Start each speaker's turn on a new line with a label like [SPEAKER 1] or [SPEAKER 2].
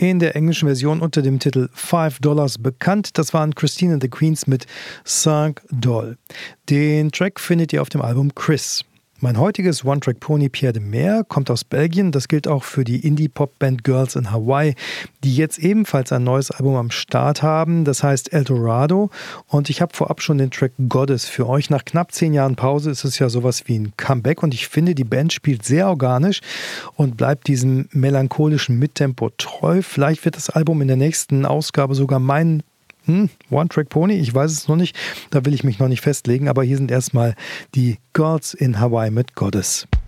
[SPEAKER 1] in der englischen Version unter dem Titel $5 bekannt. Das waren Christine and the Queens mit Cinq Doll. Den Track findet ihr auf dem Album Chris. Mein heutiges One-Track-Pony Pierre de Meer kommt aus Belgien. Das gilt auch für die Indie-Pop-Band Girls in Hawaii, die jetzt ebenfalls ein neues Album am Start haben. Das heißt El Dorado. Und ich habe vorab schon den Track Goddess für euch. Nach knapp 10 Jahren Pause ist es ja sowas wie ein Comeback. Und ich finde, die Band spielt sehr organisch und bleibt diesem melancholischen Mittempo treu. Vielleicht wird das Album in der nächsten Ausgabe sogar mein One-Track-Pony, ich weiß es noch nicht, da will ich mich noch nicht festlegen, aber hier sind erstmal die Girls in Hawaii mit Goddess.